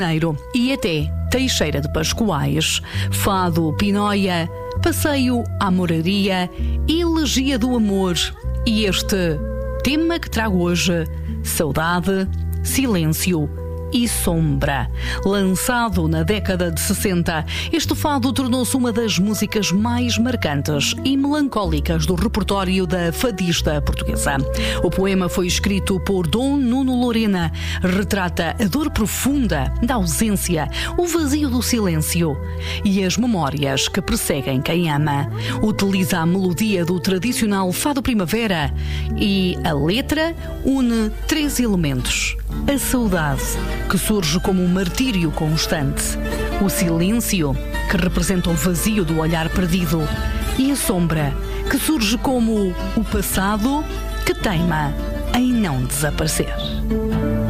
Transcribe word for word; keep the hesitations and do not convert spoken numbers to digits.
e até Teixeira de Pascoais, Fado, Pinóia, Passeio à Moraria, Elegia do Amor e este tema que trago hoje, Saudade, Silêncio e Sombra. Lançado na década de sessenta, este fado tornou-se uma das músicas mais marcantes e melancólicas do repertório da fadista portuguesa. O poema foi escrito por Dom Nuno Lorena, retrata a dor profunda da ausência, o vazio do silêncio e as memórias que perseguem quem ama. Utiliza a melodia do tradicional fado primavera e a letra une três elementos: a saudade, que surge como um martírio constante, o silêncio, que representa o vazio do olhar perdido, e a sombra, que surge como o passado que teima em não desaparecer.